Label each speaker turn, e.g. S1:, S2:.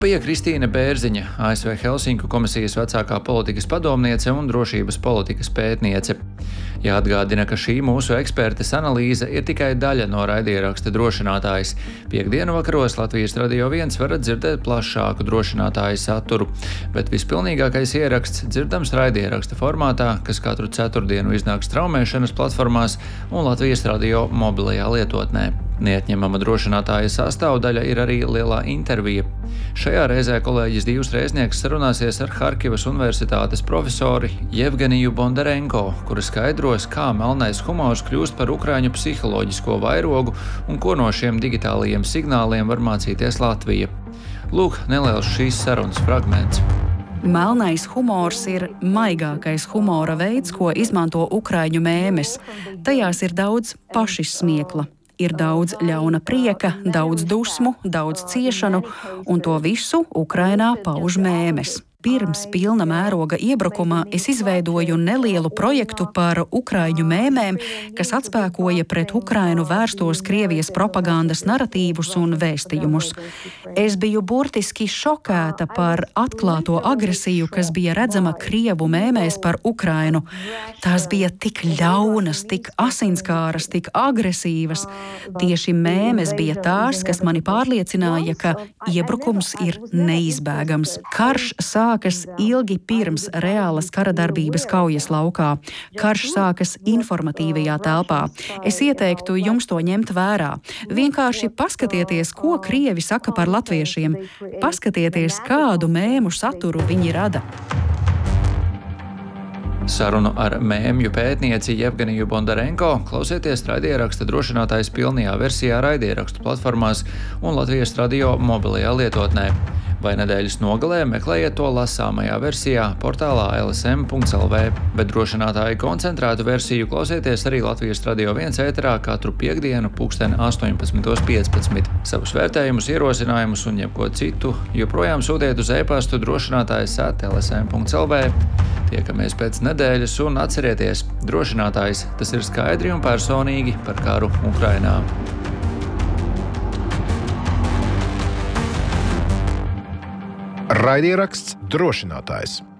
S1: Bija Kristīne Bērziņa, ASV Helsinku komisijas vecākā politikas padomniece un drošības politikas pētniece. Jāatgādina, ka šī mūsu ekspertes analīze ir tikai daļa no raidieraksta Drošinātājs. Piektdienu vakaros Latvijas Radio 1 varat dzirdēt plašāku drošinātāju saturu, bet vispilnīgākais ieraksts dzirdams raidieraksta formātā, kas katru ceturtdienu iznāk straumēšanas platformās un Latvijas Radio mobilajā lietotnē. Neatņemama drošinātāja sastāvdaļa ir arī lielā intervija. Šajā reizē kolēģis Divs Rēznieks sarunāsies ar Harkivas universitātes profesori Jevgeniju Bondarenko, kura skaidros, kā melnais humors kļūst par ukraiņu psiholoģisko vairogu un ko no šiem digitālajiem signāliem var mācīties Latvija. Lūk, neliels šīs sarunas fragments.
S2: Melnais humors ir maigākais humora veids, ko izmanto ukraiņu mēmes. Tajās ir daudz pašizsmiekla. Ir daudz ļauna prieka, daudz dusmu, daudz ciešanu, un to visu Ukrainā pauž mēmes. Pirms pilna mēroga iebrukuma es izveidoju nelielu projektu par ukraiņu mēmēm, kas atspēkoja pret Ukrainu vērstos Krievijas propagandas naratīvus un vēstījumus. Es biju burtiski šokēta par atklāto agresiju, kas bija redzama Krievu mēmēs par Ukrainu. Tās bija tik ļaunas, tik asinskāras, tik agresīvas. Tieši mēmes bija tās, kas mani pārliecināja, ka iebrukums ir neizbēgams. Karš sākas ilgi pirms reālas karadarbības kaujas laukā. Karš sākas informatīvajā telpā. Es ieteiktu jums to ņemt vērā. Vienkārši paskatieties, ko Krievi saka par latviešiem. Paskatieties, kādu mēmu saturu viņi rada.
S1: Sarunu ar mēmju pētnieci Jevgeniju Bondarenko klausieties raidieraksta Drošinātājs pilnajā versijā raidierakstu platformās un Latvijas Radio mobilajā lietotnē. Vai nedēļas nogalē meklējiet to lasāmajā versijā portālā lsm.lv, bet drošinātāju koncentrētu versiju klausieties arī Latvijas Radio 1 ēterā katru piektdienu 18:15. Savus vērtējumus, ierosinājumus un jebko citu joprojām sūtiet uz e-pastu drošinātājs@lsm.lv. Tiekamies pēc nedēļas un atcerieties, drošinātājs tas ir skaidri un personīgi par karu Ukrainā.
S3: Raidieraksts Drošinātājs.